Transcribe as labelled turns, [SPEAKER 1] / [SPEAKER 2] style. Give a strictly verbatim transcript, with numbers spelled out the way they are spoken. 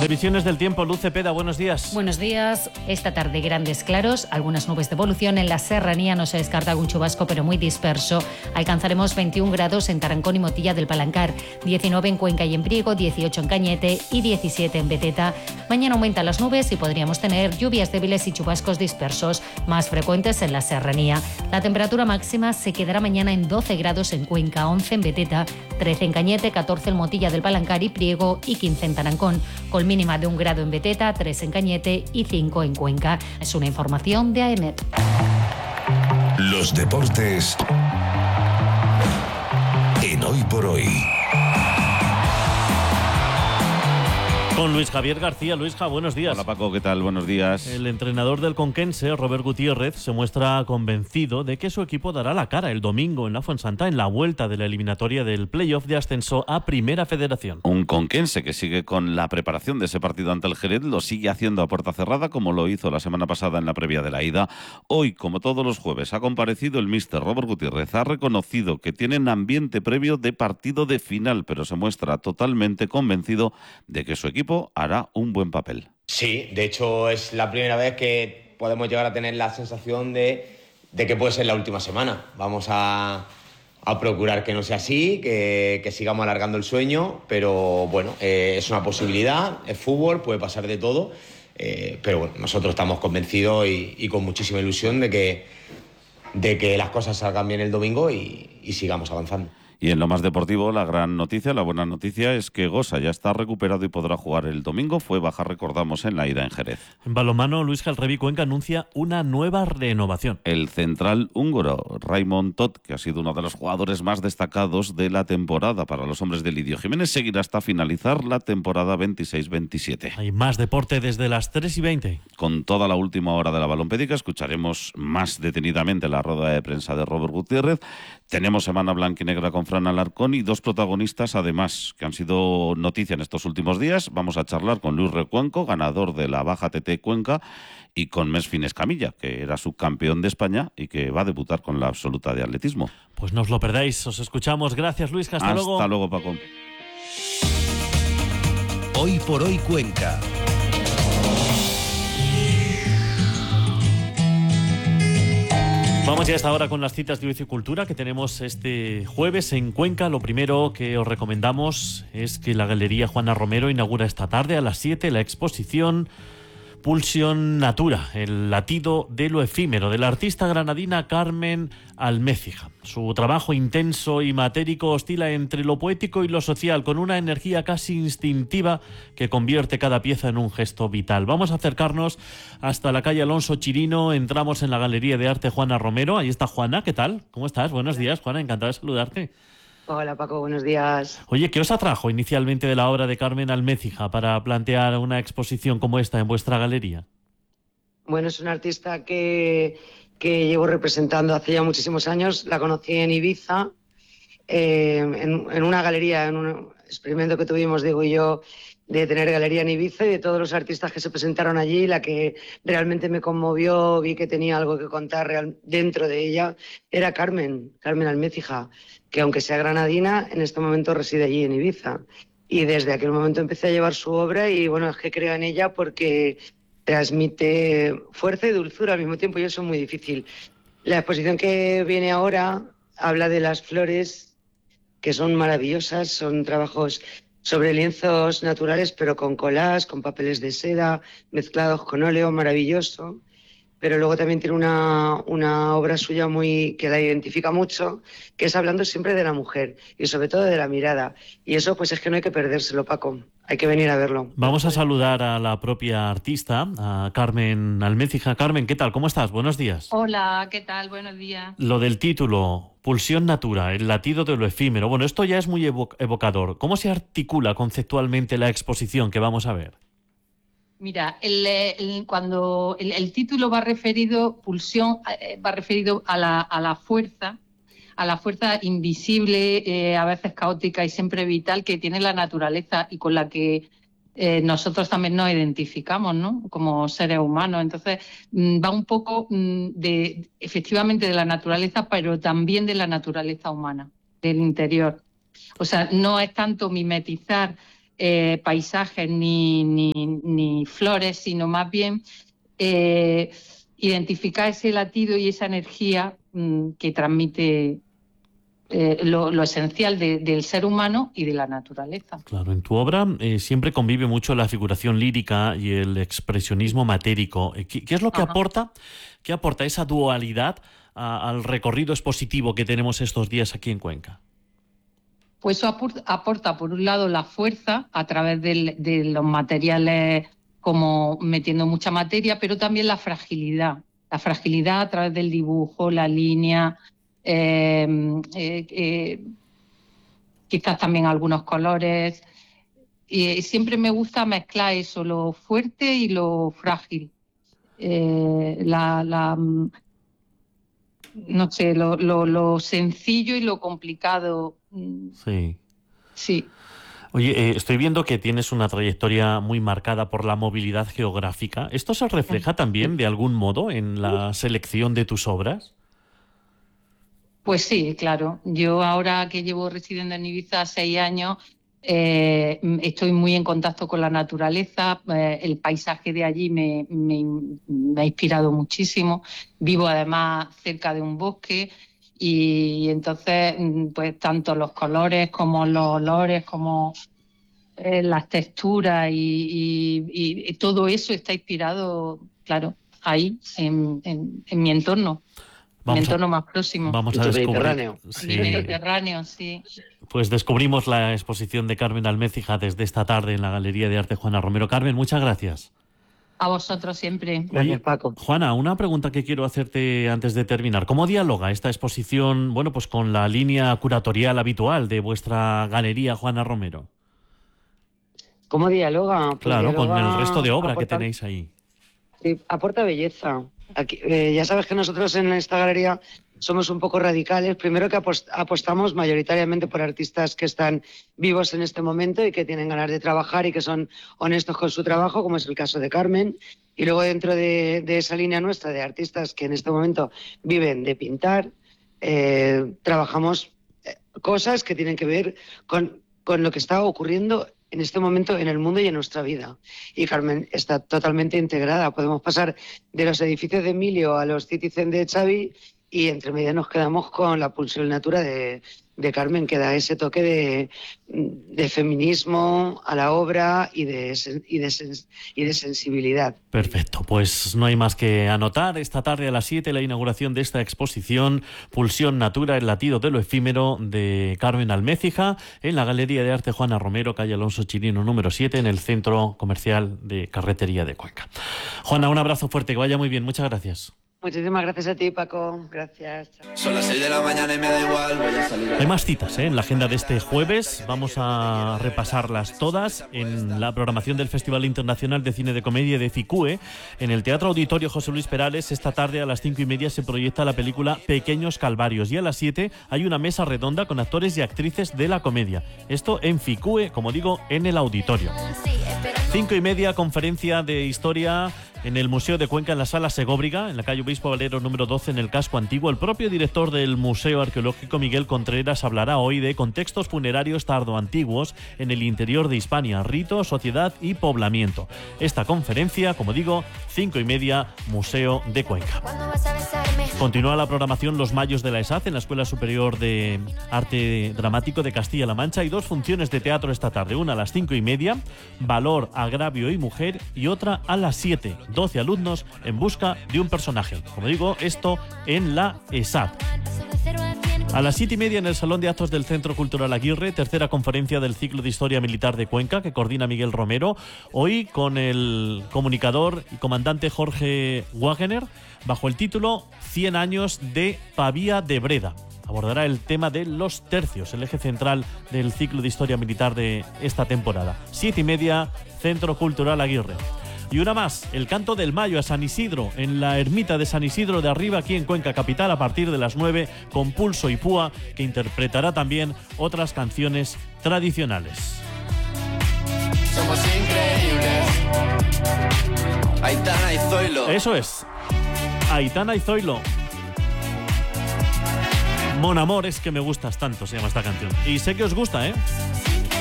[SPEAKER 1] Previsiones del tiempo, Luz Cepeda, buenos días.
[SPEAKER 2] Buenos días. Esta tarde grandes claros, algunas nubes de evolución. En la serranía no se descarta algún chubasco, pero muy disperso. Alcanzaremos veintiún grados en Tarancón y Motilla del Palancar, diecinueve en Cuenca y en Priego, dieciocho en Cañete y diecisiete en Beteta. Mañana aumentan las nubes y podríamos tener lluvias débiles y chubascos dispersos, más frecuentes en la serranía. La temperatura máxima se quedará mañana en doce grados en Cuenca, once en Beteta, trece en Cañete, catorce en Motilla del Palancar y Priego y quince en Tarancón, con mínima de un grado en Beteta, tres en Cañete y cinco en Cuenca. Es una información de AEMET.
[SPEAKER 3] Los deportes en Hoy por Hoy.
[SPEAKER 1] Con Luis Javier García. Luisja, buenos días.
[SPEAKER 4] Hola Paco, ¿qué tal? Buenos días.
[SPEAKER 1] El entrenador del Conquense, Robert Gutiérrez, se muestra convencido de que su equipo dará la cara el domingo en la Fuensanta en la vuelta de la eliminatoria del playoff de ascenso a Primera Federación.
[SPEAKER 4] Un Conquense que sigue con la preparación de ese partido ante el Jerez, lo sigue haciendo a puerta cerrada como lo hizo la semana pasada en la previa de la ida. Hoy, como todos los jueves, ha comparecido el míster Robert Gutiérrez. Ha reconocido que tienen ambiente previo de partido de final, pero se muestra totalmente convencido de que su equipo hará un buen papel.
[SPEAKER 5] Sí, de hecho es la primera vez que podemos llegar a tener la sensación de, de que puede ser la última semana. Vamos a, a procurar que no sea así, que, que sigamos alargando el sueño, pero bueno, eh, es una posibilidad, es fútbol, puede pasar de todo, eh, pero bueno, nosotros estamos convencidos y, y con muchísima ilusión de que, de que las cosas salgan bien el domingo y, y sigamos avanzando.
[SPEAKER 4] Y en lo más deportivo, la gran noticia, la buena noticia es que Gosa ya está recuperado y podrá jugar el domingo. Fue baja, recordamos, en la ida en Jerez.
[SPEAKER 1] En balonmano, Luis Jalrevi Cuenca anuncia una nueva renovación.
[SPEAKER 4] El central húngaro, Raymond Todd, que ha sido uno de los jugadores más destacados de la temporada para los hombres de Lidio Jiménez, seguirá hasta finalizar la temporada veintiséis veintisiete.
[SPEAKER 1] Hay más deporte desde las tres y veinte.
[SPEAKER 4] Con toda la última hora de la balompédica escucharemos más detenidamente la rueda de prensa de Robert Gutiérrez. Tenemos semana blanquinegra con Fran Alarcón y dos protagonistas además que han sido noticia en estos últimos días. Vamos a charlar con Luis Recuenco, ganador de la Baja T T Cuenca, y con Mesfin Escamilla, que era subcampeón de España y que va a debutar con la absoluta de atletismo.
[SPEAKER 1] Pues no os lo perdáis, os escuchamos. Gracias, Luis, hasta,
[SPEAKER 4] hasta
[SPEAKER 1] luego.
[SPEAKER 4] Hasta luego, Paco.
[SPEAKER 3] Hoy por Hoy Cuenca.
[SPEAKER 1] Vamos ya hasta ahora con las citas de Ocio y Cultura que tenemos este jueves en Cuenca. Lo primero que os recomendamos es que la Galería Juana Romero inaugura esta tarde a las siete la exposición Pulsión Natura, el latido de lo efímero, de la artista granadina Carmen Almécija. Su trabajo intenso y matérico oscila entre lo poético y lo social, con una energía casi instintiva que convierte cada pieza en un gesto vital. Vamos a acercarnos hasta la calle Alonso Chirino, entramos en la Galería de Arte Juana Romero. Ahí está Juana, ¿qué tal? ¿Cómo estás? Buenos días, Juana, encantada de saludarte.
[SPEAKER 6] Hola Paco, buenos días.
[SPEAKER 1] Oye, ¿qué os atrajo inicialmente de la obra de Carmen Almécija para plantear una exposición como esta en vuestra galería?
[SPEAKER 6] Bueno, es una artista que, que llevo representando hace ya muchísimos años. La conocí en Ibiza, eh, en, en una galería, en un experimento que tuvimos, Diego y yo, de tener galería en Ibiza, y de todos los artistas que se presentaron allí, la que realmente me conmovió, vi que tenía algo que contar real, dentro de ella, era Carmen, Carmen Almécija, que aunque sea granadina, en este momento reside allí en Ibiza. Y desde aquel momento empecé a llevar su obra y bueno, es que creo en ella porque transmite fuerza y dulzura al mismo tiempo y eso es muy difícil. La exposición que viene ahora habla de las flores, que son maravillosas, son trabajos sobre lienzos naturales, pero con collage, con papeles de seda, mezclados con óleo, maravilloso. Pero luego también tiene una, una obra suya muy que la identifica mucho, que es hablando siempre de la mujer y sobre todo de la mirada. Y eso pues es que no hay que perdérselo, Paco. Hay que venir a verlo.
[SPEAKER 1] Vamos a saludar a la propia artista, a Carmen Almécija. Carmen, ¿qué tal? ¿Cómo estás? Buenos días.
[SPEAKER 7] Hola, ¿qué tal? Buenos días.
[SPEAKER 1] Lo del título, Pulsión Natura, el latido de lo efímero. Bueno, esto ya es muy evo- evocador. ¿Cómo se articula conceptualmente la exposición que vamos a ver?
[SPEAKER 7] Mira, el, el, cuando el, el título va referido, pulsión, eh, va referido a la, a la fuerza, a la fuerza invisible, eh, a veces caótica y siempre vital que tiene la naturaleza y con la que eh, nosotros también nos identificamos, ¿no? Como seres humanos. Entonces, mmm, va un poco mmm, de, efectivamente de la naturaleza, pero también de la naturaleza humana, del interior. O sea, no es tanto mimetizar Eh, paisajes ni, ni, ni flores, sino más bien eh, identificar ese latido y esa energía mmm, que transmite eh, lo, lo esencial de, del ser humano y de la naturaleza.
[SPEAKER 1] Claro, en tu obra eh, siempre convive mucho la figuración lírica y el expresionismo matérico. ¿Qué, qué es lo que Ajá. aporta, qué aporta esa dualidad a, al recorrido expositivo que tenemos estos días aquí en Cuenca?
[SPEAKER 7] Pues eso aporta, aporta por un lado, la fuerza a través de, de los materiales, como metiendo mucha materia, pero también la fragilidad. La fragilidad a través del dibujo, la línea, eh, eh, eh, quizás también algunos colores. Y siempre me gusta mezclar eso, lo fuerte y lo frágil. Eh, la, la, no sé, lo, lo, lo sencillo y lo complicado.
[SPEAKER 1] Sí.
[SPEAKER 7] Sí.
[SPEAKER 1] Oye, eh, estoy viendo que tienes una trayectoria muy marcada por la movilidad geográfica. ¿Esto se refleja también de algún modo en la selección de tus obras?
[SPEAKER 7] Pues sí, claro. Yo ahora que llevo residiendo en Ibiza seis años, eh, estoy muy en contacto con la naturaleza. Eh, el paisaje de allí me, me, me ha inspirado muchísimo. Vivo además cerca de un bosque. Y entonces, pues tanto los colores como los olores, como eh, las texturas y, y, y todo eso está inspirado, claro, ahí, en, en, en mi entorno, vamos mi entorno a, más próximo.
[SPEAKER 1] Vamos a descubrir.
[SPEAKER 6] Mediterráneo.
[SPEAKER 1] Sí.
[SPEAKER 7] Mediterráneo, sí.
[SPEAKER 1] Pues descubrimos la exposición de Carmen Almécija desde esta tarde en la Galería de Arte Juana Romero. Carmen, muchas gracias.
[SPEAKER 7] A vosotros siempre.
[SPEAKER 6] Gracias, Paco.
[SPEAKER 1] Juana, una pregunta que quiero hacerte antes de terminar. ¿Cómo dialoga esta exposición, bueno, pues con la línea curatorial habitual de vuestra Galería Juana Romero?
[SPEAKER 6] ¿Cómo dialoga? Pues
[SPEAKER 1] claro,
[SPEAKER 6] dialoga,
[SPEAKER 1] con el resto de obra
[SPEAKER 6] aporta,
[SPEAKER 1] que tenéis ahí.
[SPEAKER 6] Sí, aporta belleza. Aquí, eh, ya sabes que nosotros en esta galería somos un poco radicales. Primero que apost- apostamos mayoritariamente por artistas que están vivos en este momento y que tienen ganas de trabajar y que son honestos con su trabajo, como es el caso de Carmen. Y luego dentro de, de esa línea nuestra de artistas que en este momento viven de pintar, eh, trabajamos cosas que tienen que ver con, con lo que está ocurriendo en este momento en el mundo y en nuestra vida. Y Carmen está totalmente integrada. Podemos pasar de los edificios de Emilio a los Citizen de Xavi y entre medias nos quedamos con la pulsión natura de, de Carmen, que da ese toque de, de feminismo a la obra y de, y, de, y de sensibilidad.
[SPEAKER 1] Perfecto, pues no hay más que anotar. Esta tarde a las siete la inauguración de esta exposición Pulsión Natura, el latido de lo efímero, de Carmen Almécija, en la Galería de Arte Juana Romero, calle Alonso Chirino número siete, en el Centro Comercial de Carretería de Cuenca. Juana, un abrazo fuerte, que vaya muy bien, muchas gracias.
[SPEAKER 6] Muchísimas gracias a ti, Paco. Gracias.
[SPEAKER 8] Son las seis de la mañana y me da igual, voy a salir.
[SPEAKER 1] Hay más citas ¿eh? en la agenda de este jueves. Vamos a repasarlas todas en la programación del Festival Internacional de Cine de Comedia de FICUE. En el Teatro Auditorio José Luis Perales, esta tarde a las cinco y media se proyecta la película Pequeños Calvarios. Y a las siete hay una mesa redonda con actores y actrices de la comedia. Esto en FICUE, como digo, en el auditorio. Cinco y media, conferencia de historia en el Museo de Cuenca, en la Sala Segóbriga, en la calle Obispo Valero número doce, en el casco antiguo. El propio director del Museo Arqueológico, Miguel Contreras, hablará hoy de contextos funerarios tardoantiguos en el interior de Hispania, rito, sociedad y poblamiento. Esta conferencia, como digo, cinco y media, Museo de Cuenca. Continúa la programación Los Mayos de la ESAD en la Escuela Superior de Arte Dramático de Castilla-La Mancha. Hay dos funciones de teatro esta tarde, una a las cinco y media, Valor, Agravio y Mujer, y otra a las siete, doce alumnos en busca de un personaje. Como digo, esto en la ESAD. A las siete y media en el Salón de Actos del Centro Cultural Aguirre, tercera conferencia del ciclo de Historia Militar de Cuenca, que coordina Miguel Romero, hoy con el comunicador y comandante Jorge Wagener, bajo el título cien años de Pavía de Breda. Abordará el tema de los tercios, el eje central del ciclo de Historia Militar de esta temporada. Siete y media, Centro Cultural Aguirre. Y una más, el canto del Mayo a San Isidro, en la ermita de San Isidro de Arriba, aquí en Cuenca Capital, a partir de las nueve, con Pulso y Púa, que interpretará también otras canciones tradicionales.
[SPEAKER 8] Somos increíbles. Aitana y Zoilo.
[SPEAKER 1] Eso es, Aitana y Zoilo. Mon amor, es que me gustas tanto, se llama esta canción. Y sé que os gusta, ¿eh?